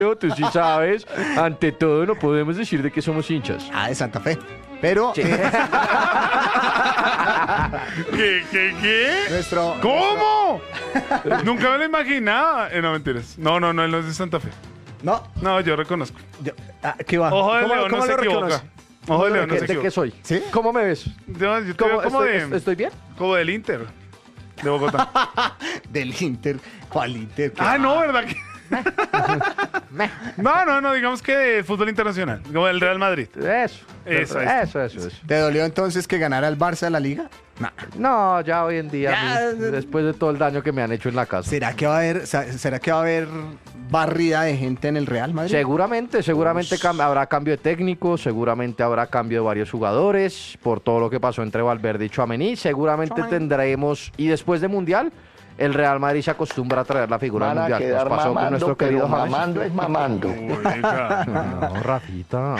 Tú sí sabes. Ante todo, no podemos decir de que somos hinchas. Ah, de Santa Fe. Pero Sí. ¿Qué? nuestro... ¿Cómo? Nunca me lo imaginaba. No, mentiras. No, él no es de Santa Fe. No, No, yo reconozco. ¿qué va? Ojo de ¿Cómo- León cómo no se lo equivoca. reconoce? Ojo de León no se ¿De qué equivoca. soy? ¿Sí? ¿Cómo me ves? Yo te veo como ¿Estoy bien? como del Inter de Bogotá. Del Inter. ¿Cuál Inter? ¿Qué Ah, va? no, ¿verdad? No, digamos que de fútbol internacional, como el Real Madrid. Eso. Eso. Eso. ¿Te dolió entonces que ganara el Barça la Liga? No, ya hoy en día, Ya. después de todo el daño que me han hecho en la casa. ¿Será que va a haber barrida de gente en el Real Madrid? Seguramente habrá cambio de técnico, seguramente habrá cambio de varios jugadores, por todo lo que pasó entre Valverde y Tchouaméni, seguramente tendremos, y después de Mundial, el Real Madrid se acostumbra a traer la figura del Van a Mundial. quedar Nos pasó con mamando, nuestro pero querido James. mamando es mamando. Oiga, No, Rafita.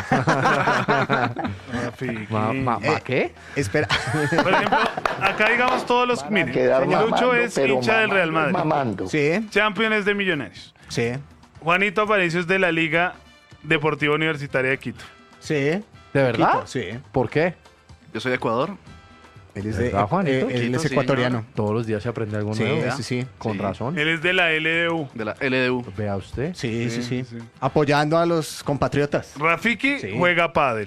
Rafiki. ¿Qué? Espera. Por ejemplo, acá digamos todos los... Miren, Quedar Lucho mamando, es pero hincha del Real mamando es Madrid. mamando. Sí, Champions de Millonarios. sí, Juanito Aparicio es de la Liga Deportiva Universitaria de Quito. sí. ¿De verdad? Quito, sí. ¿Por qué? Yo soy de Ecuador. Él es, de, ¿Verdad, Juanito? él Quito, es sí, ecuatoriano. Todos los días se aprende algo Sí, nuevo. sí. Con Sí. razón. Él es de la LDU. De la LDU. Vea usted. Sí. Apoyando a los compatriotas. Rafiki Sí. juega pádel.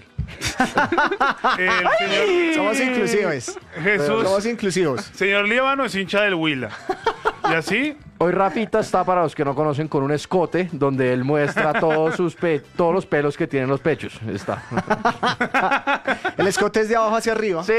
El señor Somos inclusivos. Jesús, Somos inclusivos. señor Líbano es hincha del Huila. Y así, Hoy Rafita está, para los que no conocen, con un escote donde él muestra todos los pelos que tienen los pechos. Está. El escote es de abajo hacia arriba. Sí.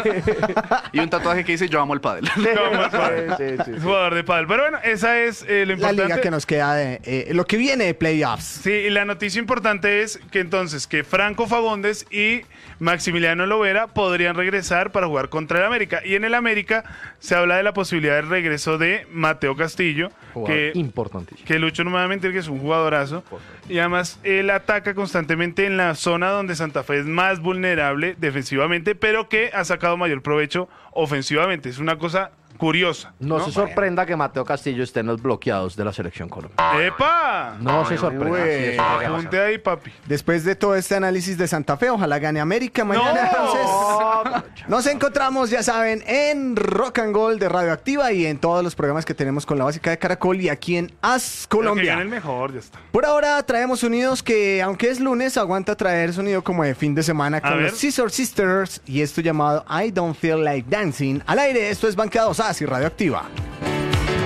Y un tatuaje que dice yo amo el pádel. como el pádel. Sí. Es jugador de pádel. Pero bueno, esa es lo La importante. liga que nos queda de lo que viene de playoffs. Sí, y la noticia importante es que entonces que Franco Fagundes y Maximiliano Lovera podrían regresar para jugar contra el América. Y en el América se habla de la posibilidad del regreso de Mateo Castillo, que Importantísimo. Lucho no me va a mentir que es un jugadorazo. Y además él ataca constantemente en la zona donde Santa Fe es más vulnerable defensivamente, pero que ha sacado mayor provecho ofensivamente. Es una cosa curiosa. No se sorprenda que Mateo Castillo esté en los bloqueados de la selección colombiana. ¡Epa! No se sorprenda. güey. Sí, eso llega a pasar. Apunte ahí, papi. Después de todo este análisis de Santa Fe, ojalá gane América mañana. ¡No! Entonces, nos encontramos, ya saben, en Rock and Gold de Radioactiva y en todos los programas que tenemos con la básica de Caracol y aquí en As Pero que Colombia. gane el mejor, ya está. Por ahora traemos sonidos que, aunque es lunes, aguanta traer sonido como de fin de semana con ver. los Scissor Sisters y esto llamado I Don't Feel Like Dancing. Al aire, esto es Banqueados As y Radioactiva.